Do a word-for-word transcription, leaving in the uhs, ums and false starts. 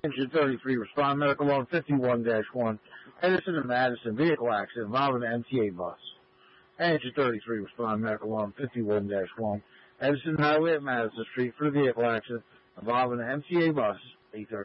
Engine thirty-three, respond medical alarm fifty-one dash one. Edison and Madison, vehicle accident involving an M T A bus. Engine thirty-three, respond medical alarm fifty-one dash one. Edison Highway at Madison Street for the vehicle accident involving an M T A bus. eight thirty.